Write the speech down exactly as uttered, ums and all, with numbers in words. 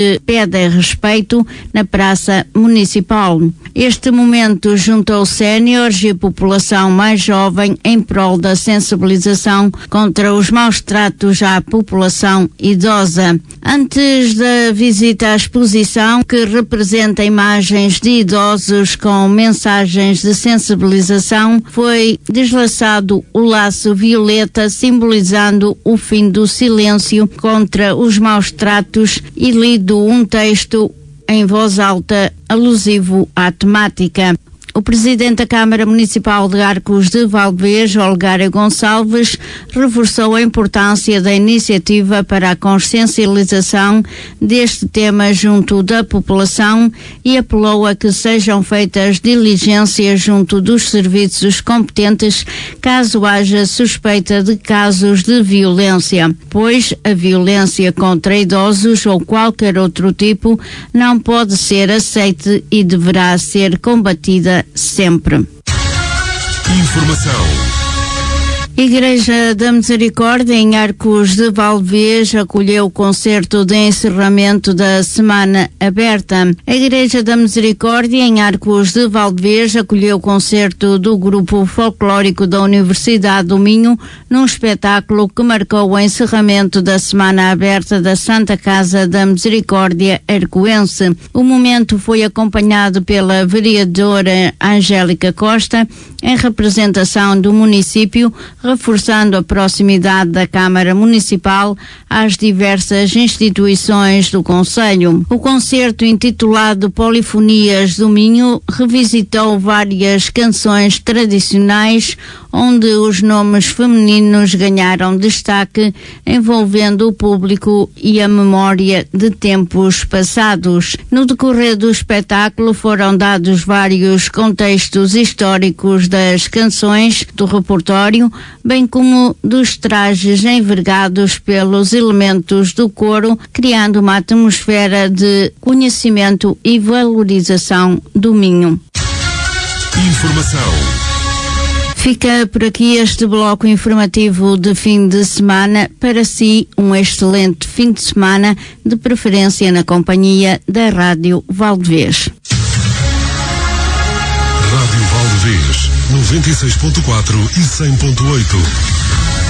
pedem respeito na Praça Municipal. Este momento juntou séniores e população mais jovem em prol da sensibilização contra os maus tratos à população idosa. Antes da visita à exposição, que representa imagens de idosos com mensagens de sensibilização, foi deslaçado o laço violeta, simbolizando o fim do silêncio contra os maus tratos, e lido um texto em voz alta alusivo à temática. O presidente da Câmara Municipal de Arcos de Valdevez, Olegário Gonçalves, reforçou a importância da iniciativa para a consciencialização deste tema junto da população e apelou a que sejam feitas diligências junto dos serviços competentes caso haja suspeita de casos de violência, pois a violência contra idosos ou qualquer outro tipo não pode ser aceite e deverá ser combatida sempre. Informação. Igreja da Misericórdia em Arcos de Valdevez acolheu o concerto de encerramento da Semana Aberta. A Igreja da Misericórdia em Arcos de Valdevez acolheu o concerto do Grupo Folclórico da Universidade do Minho num espetáculo que marcou o encerramento da Semana Aberta da Santa Casa da Misericórdia Arcoense. O momento foi acompanhado pela vereadora Angélica Costa em representação do município, reforçando a proximidade da Câmara Municipal às diversas instituições do concelho. O concerto, intitulado Polifonias do Minho, revisitou várias canções tradicionais onde os nomes femininos ganharam destaque, envolvendo o público e a memória de tempos passados. No decorrer do espetáculo foram dados vários contextos históricos das canções do repertório, bem como dos trajes envergados pelos elementos do coro, criando uma atmosfera de conhecimento e valorização do Minho. Informação. Fica por aqui este bloco informativo de fim de semana. Para si, um excelente fim de semana, de preferência na companhia da Rádio Valdevez. Rádio Valdevez, noventa e seis ponto quatro e cem ponto oito.